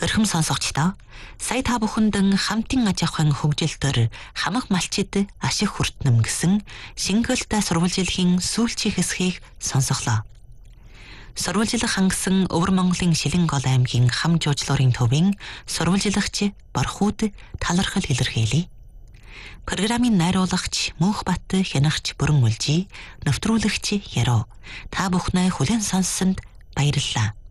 Өрхөм сонсогчдоо сая та бүхэндэн хамтын аж ахуйн хөгжилтөөр хамаг малчид ашиг хүртнэм гэсэн Шингэлтэй сурвалжилхийн сүүлчийн хэсгийг сонсголоо. Сурвалжлах хангасан Өвөр Монголын Шилэнгол аймгийн хам жуулчлалын төвийн сурвалжлагч Борхууд талархал илэрхийлье. Программын найруулагч Мөнхбат Хянагч Бүрэн Үлжий, нэвтрүүлэгч Яруу. Та бүхнээ хүлээн сонссонд баярлалаа.